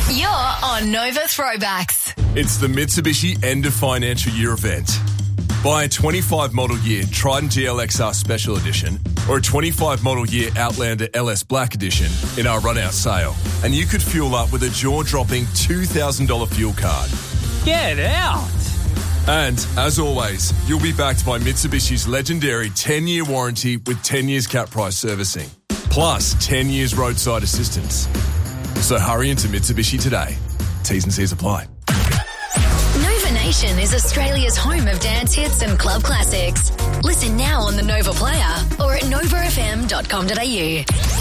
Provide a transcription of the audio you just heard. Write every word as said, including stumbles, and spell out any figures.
You're on Nova Throwbacks. It's the Mitsubishi End of Financial Year event. Buy a twenty-five model year Triton G L X R Special Edition or a twenty-five model year Outlander L S Black Edition in our run-out sale, and you could fuel up with a jaw-dropping two thousand dollars fuel card. Get out! And, as always, you'll be backed by Mitsubishi's legendary ten-year warranty with ten years cap price servicing, plus ten years roadside assistance. So hurry into Mitsubishi today. T's and C's apply. Nova Nation is Australia's home of dance hits and club classics. Listen now on the Nova Player or at nova f m dot com dot a u.